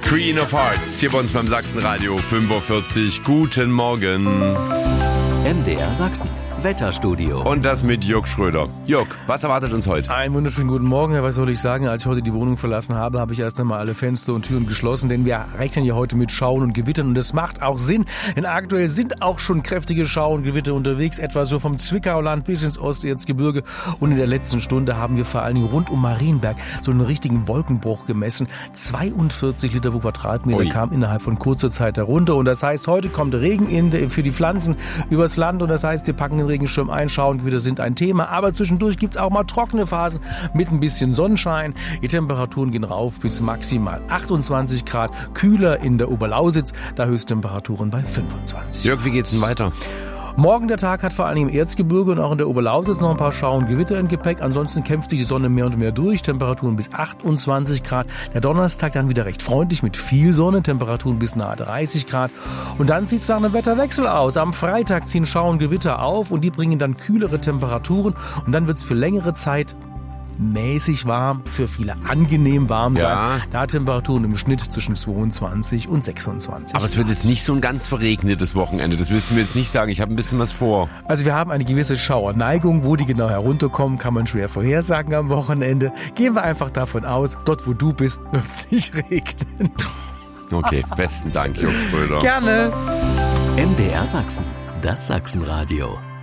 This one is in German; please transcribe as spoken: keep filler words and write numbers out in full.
Queen of Hearts, hier bei uns beim Sachsenradio fünfundvierzig. Guten Morgen. M D R Sachsen. Wetterstudio. Und das mit Jörg Schröder. Jörg, was erwartet uns heute? Einen wunderschönen guten Morgen. Was soll ich sagen? Als ich heute die Wohnung verlassen habe, habe ich erst einmal alle Fenster und Türen geschlossen, denn wir rechnen ja heute mit Schauen und Gewittern und das macht auch Sinn, denn aktuell sind auch schon kräftige Schauer und Gewitter unterwegs, etwa so vom Zwickauland bis ins Osterzgebirge, und in der letzten Stunde haben wir vor allen Dingen rund um Marienberg so einen richtigen Wolkenbruch gemessen. zweiundvierzig Liter pro Quadratmeter Ui. kam innerhalb von kurzer Zeit herunter, und das heißt, heute kommt Regen in, für die Pflanzen übers Land, und das heißt, wir packen den Regenschirm ein, Schauer und Gewitter sind ein Thema, aber zwischendurch gibt's auch mal trockene Phasen mit ein bisschen Sonnenschein. Die Temperaturen gehen rauf bis maximal achtundzwanzig Grad, kühler in der Oberlausitz, da Höchsttemperaturen bei fünfundzwanzig. Jörg, wie geht's denn weiter? Morgen der Tag hat vor allem im Erzgebirge und auch in der Oberlausitz noch ein paar Schauer und Gewitter im Gepäck. Ansonsten kämpft sich die Sonne mehr und mehr durch. Temperaturen bis achtundzwanzig Grad. Der Donnerstag dann wieder recht freundlich mit viel Sonne. Temperaturen bis nahe dreißig Grad. Und dann sieht es nach einem Wetterwechsel aus. Am Freitag ziehen Schauer und Gewitter auf und die bringen dann kühlere Temperaturen. Und dann wird es für längere Zeit mäßig warm, für viele angenehm warm sein. Ja. Da Temperaturen im Schnitt zwischen zweiundzwanzig und sechsundzwanzig. Aber es wird jetzt nicht so ein ganz verregnetes Wochenende. Das willst du mir jetzt nicht sagen. Ich habe ein bisschen was vor. Also wir haben eine gewisse Schauerneigung. Wo die genau herunterkommen, kann man schwer vorhersagen am Wochenende. Gehen wir einfach davon aus, dort wo du bist, wird es nicht regnen. Okay, besten Dank, Jörg Schröder. Gerne. M D R Sachsen. Das Sachsenradio.